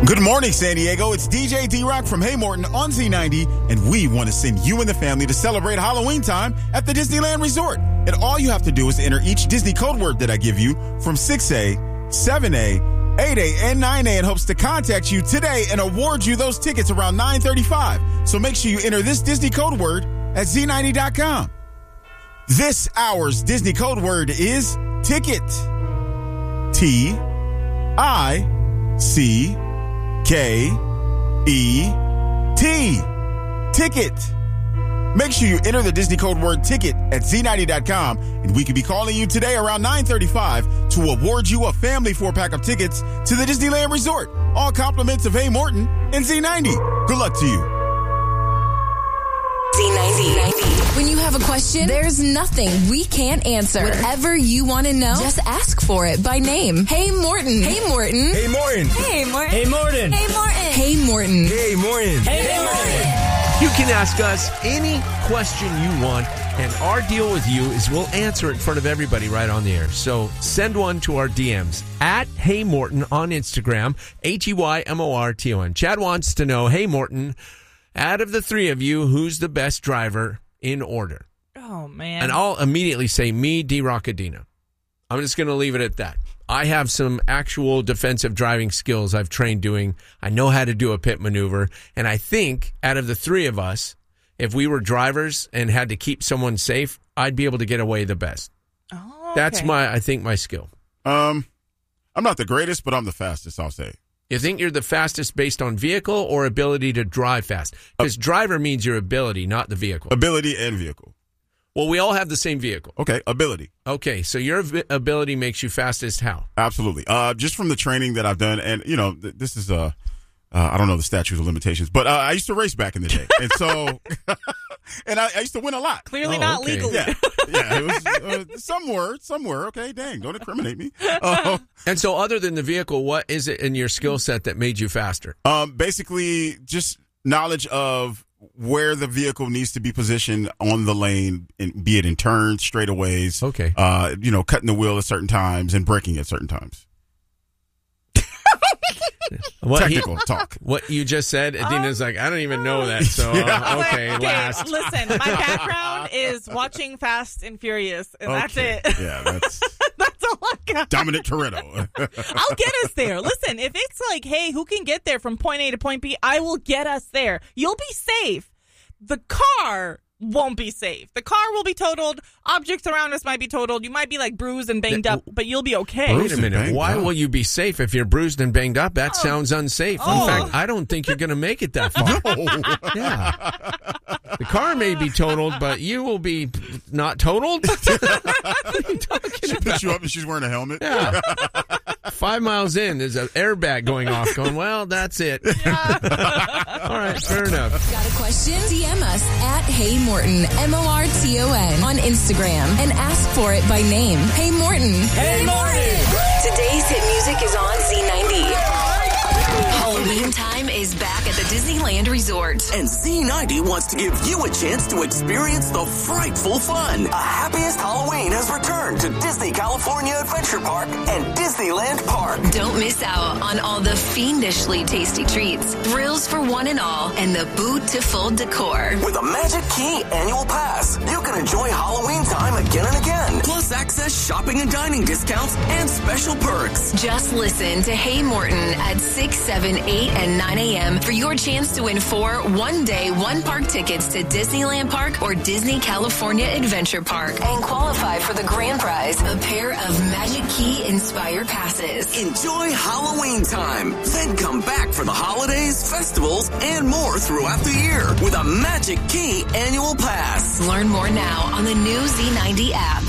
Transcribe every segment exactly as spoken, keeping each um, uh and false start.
Good morning, San Diego. It's D J D-Rock from Hey Morton on Z ninety, and we want to send you and the family to celebrate Halloween time at the Disneyland Resort. And all you have to do is enter each Disney code word that I give you from six A, seven A, eight A, and nine A in hopes to contact you today and award you those tickets around nine thirty-five. So make sure you enter this Disney code word at Z ninety dot com. This hour's Disney code word is ticket. T I C K E T. Ticket. Make sure you enter the Disney code word ticket at Z ninety dot com, and we could be calling you today around nine thirty-five to award you a family four-pack of tickets to the Disneyland Resort. All compliments of Hey Morton and Z ninety. Good luck to you. Z ninety. When you have a question, there's nothing we can't answer. Whatever you want to know, just ask for it by name. Hey Morton. Hey Morton. Hey Morton. Hey Morton. Hey Morton. Hey Morton. Hey Morton. Hey Morton. Hey Morton. You can ask us any question you want, and our deal with you is we'll answer it in front of everybody right on the air. So send one to our D Ms at Hey Morton on Instagram, H E Y M O R T O N. Chad wants to know, Hey Morton, out of the three of you, who's the best driver in order? Oh, man. And I'll immediately say me, D-Rockadina. I'm just going to leave it at that. I have some actual defensive driving skills I've trained doing. I know how to do a pit maneuver. And I think out of the three of us, if we were drivers and had to keep someone safe, I'd be able to get away the best. Oh, okay. That's my, I think, my skill. Um, I'm not the greatest, but I'm the fastest, I'll say. You think you're the fastest based on vehicle or ability to drive fast? Because driver means your ability, not the vehicle. Ability and vehicle. Well, we all have the same vehicle. Okay, ability. Okay, so your v- ability makes you fastest how? Absolutely. Uh, just from the training that I've done, and, you know, th- this is, uh, uh, I don't know the statutes of limitations, but uh, I used to race back in the day. And so, and I, I used to win a lot. Clearly Oh, not okay. legally. Yeah, yeah. It was, uh, some were, some were. Okay, dang, don't incriminate me. Uh, And so other than the vehicle, what is it in your skill set that made you faster? um, basically, just knowledge of where the vehicle needs to be positioned on the lane, and be it in turns, straightaways. Okay. Uh, you know, cutting the wheel at certain times and braking at certain times. What Technical he- talk. What you just said, Adina's like, I don't even know that. So, uh, Yeah. okay, last. Listen, my background is watching Fast and Furious, and Okay. that's it. Yeah, that's That's all I got. Dominic Toretto. I'll get us there. Listen, if it's like, hey, who can get there from point A to point B, I will get us there. You'll be safe. The car won't be safe. The car will be totaled. Objects around us might be totaled. You might be like bruised and banged up, but you'll be okay. Wait a minute. banged Why up. will you be safe if you're bruised and banged up? That Oh. sounds unsafe. Oh. In fact, I don't think you're going to make it that far. Yeah. The car may be totaled, but you will be not totaled. What are you talking She about? picks you up and she's wearing a helmet. Yeah. Five miles in, there's an airbag going off going, well, that's it. All right, fair enough. Got a question? D M us at Hey Morton, M O R T O N, on Instagram and ask for it by name. Hey Morton. Hey Morton. Today's hit music is on Z ninety. Halloween time is back at the Disneyland Resort. And Z ninety wants to give you a chance to experience the frightful fun. A Happiest Halloween has returned to Disney California Adventure Park and Disneyland Park. Don't miss out on all the fiendishly tasty treats, thrills for one and all, and the boot to full decor. With a Magic Key annual pass, you can enjoy Halloween time again and again. Plus access shopping and dining discounts and special perks. Just listen to Hey Morton at six, seven, eight, and nine a.m. for your chance to win four one-day, one-park tickets to Disneyland Park or Disney California Adventure Park and qualify for the grand prize, a pair of Magic Key Inspire passes. Enjoy Halloween time. Then come back for the holidays, festivals, and more throughout the year with a Magic Key annual pass. Learn more now on the new Z ninety app.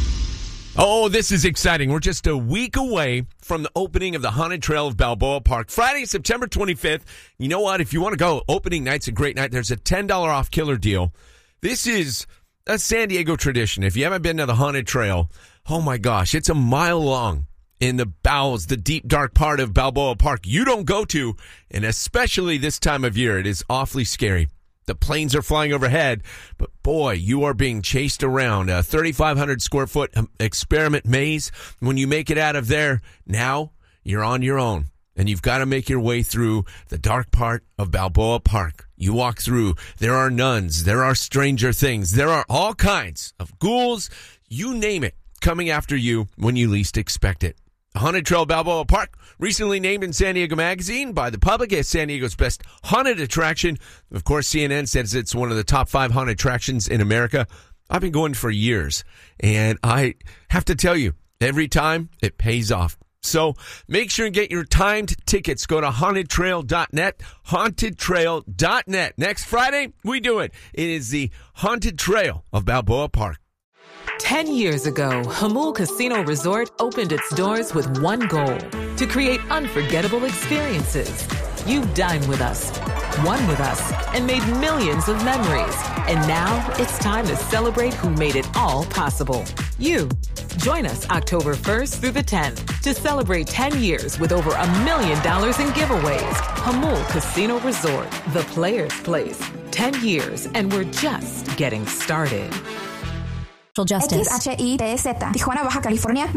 Oh, this is exciting. We're just a week away from the opening of the Haunted Trail of Balboa Park. Friday, September twenty-fifth. You know what? If you want to go, opening night's a great night. There's a ten dollars off killer deal. This is a San Diego tradition. If you haven't been to the Haunted Trail, oh my gosh, it's a mile long in the bowels, the deep, dark part of Balboa Park you don't go to, and especially this time of year, it is awfully scary. The planes are flying overhead, but boy, you are being chased around a thirty-five hundred square foot experiment maze. When you make it out of there, now you're on your own. and you've got to make your way through the dark part of Balboa Park. You walk through, there are nuns, there are stranger things, there are all kinds of ghouls, you name it, coming after you when you least expect it. Haunted Trail Balboa Park, recently named in San Diego Magazine by the public as San Diego's best haunted attraction. Of course, C N N says it's one of the top five haunted attractions in America. I've been going for years, and I have to tell you, every time it pays off. So make sure and get your timed tickets. Go to haunted trail dot net, haunted trail dot net. Next Friday, we do it. It is the Haunted Trail of Balboa Park. Ten years ago, Hamul Casino Resort opened its doors with one goal: to create unforgettable experiences. You dined with us, won with us, and made millions of memories. And now it's time to celebrate who made it all possible. You. Join us October first through the tenth to celebrate ten years with over a million dollars in giveaways. Hamul Casino Resort, the player's place. ten years, and we're just getting started. Justice. X H I T Z, Tijuana, Baja California.